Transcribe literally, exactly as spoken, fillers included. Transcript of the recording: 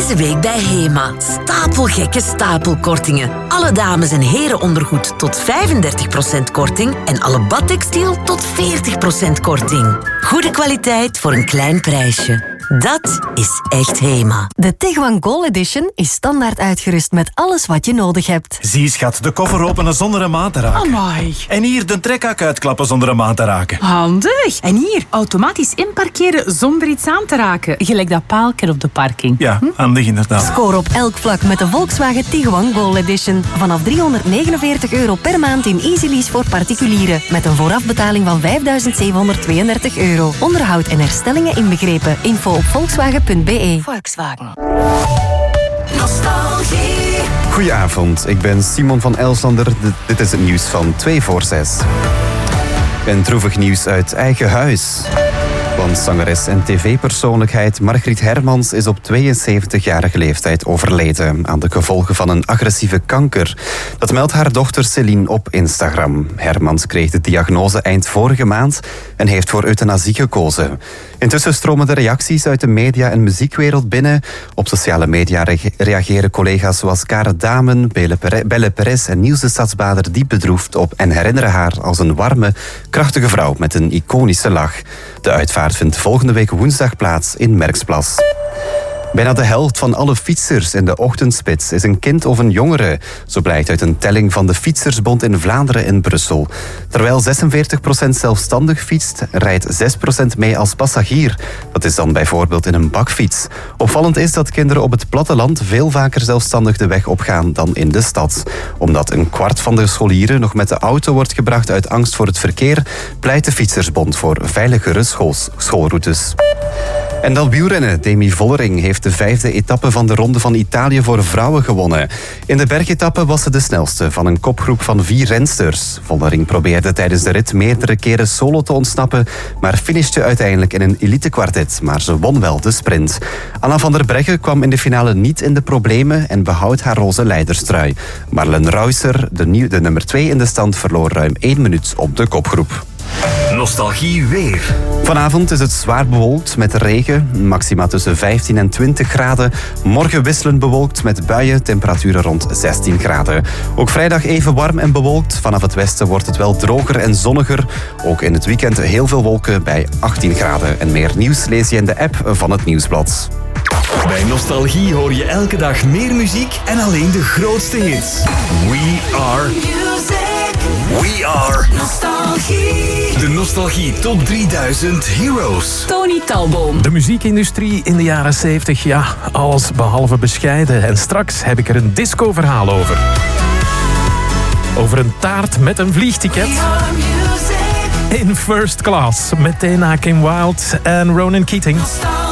Deze week bij Hema. Stapelgekke stapelkortingen. Alle dames- en herenondergoed tot vijfendertig procent korting en alle badtextiel tot veertig procent korting. Goede kwaliteit voor een klein prijsje. Dat is echt Hema. De Tiguan Gold Edition is standaard uitgerust met alles wat je nodig hebt. Zie schat, de koffer openen zonder een maat te raken. Amai. En hier de trekhak uitklappen zonder een maat te raken. Handig. En hier, automatisch inparkeren zonder iets aan te raken. Gelijk dat paaltje op de parking. Ja, hm? handig inderdaad. Score op elk vlak met de Volkswagen Tiguan Gold Edition. Vanaf driehonderdnegenenveertig euro per maand in Easy Lease voor particulieren. Met een voorafbetaling van vijfduizend zevenhonderdtweeëndertig euro. Onderhoud en herstellingen inbegrepen. Info op volkswagen punt b e. Volkswagen. Nostalgie. Goedenavond, ik ben Simon van Elsander. Dit is het nieuws van twee voor zes. En droevig nieuws uit eigen huis. Want zangeres en tv-persoonlijkheid Margriet Hermans is op tweeënzeventigjarige leeftijd overleden aan de gevolgen van een agressieve kanker. Dat meldt haar dochter Céline op Instagram. Hermans kreeg de diagnose eind vorige maand en heeft voor euthanasie gekozen. Intussen stromen de reacties uit de media- en muziekwereld binnen. Op sociale media re- reageren collega's zoals Karen Damen, Belle Perez, Belle Perez en Niels de Stadsbader diep bedroefd op en herinneren haar als een warme, krachtige vrouw met een iconische lach. De uitvaart vindt volgende week woensdag plaats in Merksplas. Bijna de helft van alle fietsers in de ochtendspits is een kind of een jongere. Zo blijkt uit een telling van de Fietsersbond in Vlaanderen en Brussel. Terwijl zesenveertig procent zelfstandig fietst, rijdt zes procent mee als passagier. Dat is dan bijvoorbeeld in een bakfiets. Opvallend is dat kinderen op het platteland veel vaker zelfstandig de weg opgaan dan in de stad. Omdat een kwart van de scholieren nog met de auto wordt gebracht uit angst voor het verkeer, pleit de Fietsersbond voor veiligere schools- schoolroutes. En dan wielrennen. Demi Vollering heeft de vijfde etappe van de Ronde van Italië voor vrouwen gewonnen. In de bergetappe was ze de snelste van een kopgroep van vier rensters. Vollering probeerde tijdens de rit meerdere keren solo te ontsnappen, maar finishte uiteindelijk in een elite-kwartet. Maar ze won wel de sprint. Anna van der Breggen kwam in de finale niet in de problemen en behoudt haar roze leiderstrui. Marlen Reusser, de, nieuw, de nummer twee in de stand, verloor ruim één minuut op de kopgroep. Nostalgie weer. Vanavond is het zwaar bewolkt met regen. Maxima tussen vijftien en twintig graden. Morgen wisselend bewolkt met buien. Temperaturen rond zestien graden. Ook vrijdag even warm en bewolkt. Vanaf het westen wordt het wel droger en zonniger. Ook in het weekend heel veel wolken bij achttien graden. En meer nieuws lees je in de app van het Nieuwsblad. Bij Nostalgie hoor je elke dag meer muziek en alleen de grootste hits. We are... We are... Nostalgie. De Nostalgie Top drieduizend Heroes. Tony Talboom. De muziekindustrie in de jaren zeventig, ja, alles behalve bescheiden. En straks heb ik er een disco-verhaal over. Over een taart met een vliegticket. In First Class. Meteen na Kim Wilde en Ronan Keating.